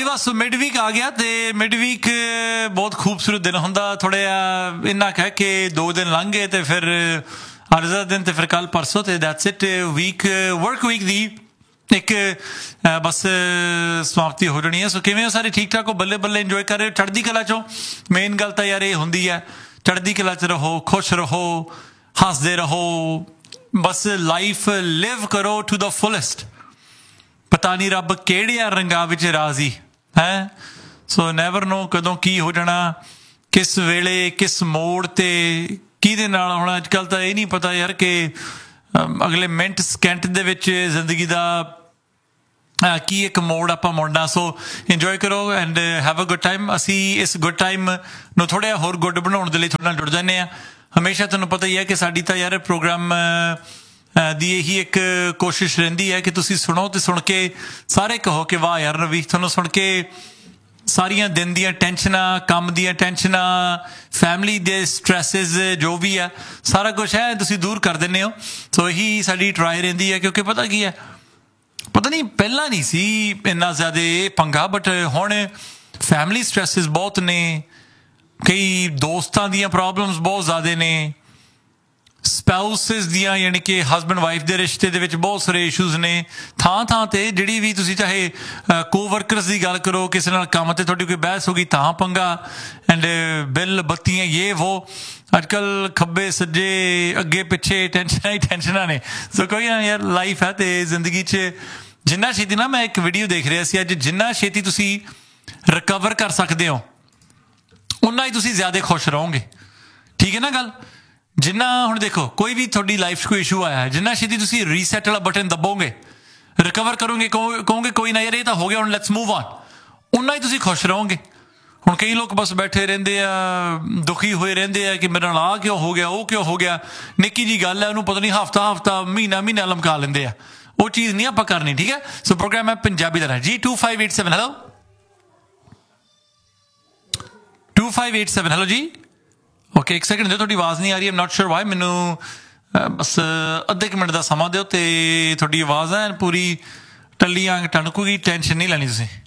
बस mid week आ गया तो मिड वीक बहुत खूबसूरत दिन होंदा थोड़ा जिहा इन्ना कह के 2 दिन लंघ गए तो फिर अज दा दिन तो फिर कल परसों तो that's it week work week दी एक बस समाप्ति हो जानी है। सो किवें हो सारे ठीक ठाक हो बल्ले बल्ले इंजॉय कर रहे हो चढ़दी कला चो मेन गल तो यार ये होंदी है चढ़दी कला च रहो खुश रहो हसदे रहो बस लाइफ लिव करो टू द फुलैसट पता नहीं रब किहड़े रंगां विच राजी है। सो नैवर नो कदों की हो जाना किस वेले किस मोड़ ते किहदे नाल होना अजकल तो यह नहीं पता यार कि अगले मिनट सकेंट दे विच जिंदगी दा की एक मोड़ आपां मुड़ना। सो इंजॉय करो and have a good time. असी इस गुड टाइम नूं थोड़ा होर गुड बनाउण दे लई तुहाडे नाल जुड़ जाने आ। हमेशा तुहानूं पता ही है कि साडी तां यार प्रोग्राम दी यही एक कोशिश रहिंदी है कि तुसीं सुणो तो सुण के सारे कहो कि वाह यार रवि तुहानूं सुण के सारियां दिन दियां टेंशनां काम दियां टैंशनां फैमिली दे स्ट्रैसिस जो भी है सारा कुछ है तुसीं दूर कर दिंदे हो। सो यही साडी ट्राई रहिंदी है क्योंकि पता की है पता नहीं पहला नहीं सी इन्ना ज़्यादा पंगा बट हुण फैमिली स्ट्रैसिस बहुत ने कई दोस्तां दियां प्रॉब्लम्स बहुत ज़्यादा ने स्पाउसिस दियां यानी कि हसबैंड वाइफ के रिश्ते दे विच बहुत सारे इशूज़ ने थां थां ते जिहड़ी भी तुसीं चाहे को वर्करस की गल करो किसी नाल काम ते तुहाडी कोई बहस हो गई तां पंगा एंड बिल बत्तियां ये वो अजकल खब्बे सज्जे अगे पिछे टेंशनां ही टेंशनां ने। सो कोई ना यार लाइफ है तो जिंदगी च जिन्ना छेती ना मैं एक वीडियो देख रहा सी अज जिन्ना छेती तुसीं रिकवर कर सकते हो उन्ना ही तुसीं ज़्यादा खुश रहोगे। ठीक है ना गल जिन्ना हुण देखो कोई भी थोड़ी लाइफ कोई इशू आया है जिन्ना छेती तुसीं रीसैट वाला बटन दबोगे रिकवर करोगे कहोगे कोई ना यार ये तो हो गया हुण लैट्स मूव ऑन उन्ना ही तुसीं खुश रहोगे। हुण कई लोग बस बैठे रहिंदे आ दुखी होए रहिंदे आ कि मेरे नाल आ क्यों हो गया वो क्यों हो गया निक्की जी गल है उन्होंने पता नहीं हफ्ता हफ्ता महीना महीना लमका लेंदे आ वो चीज़ नहीं आपां करनी। ठीक है सो प्रोग्राम है पंजाबी दा जी 2587 हेलो 2587 हेलो जी ओके एक सेकंड दो थोड़ी आवाज़ नहीं आ रही एम नॉट श्योर वाई मैनू बस अद्धे मिनट का समा दो तो थोड़ी आवाज़ है पूरी टल्ली आंग टणकूगी टेंशन नहीं लैनी तुसीं।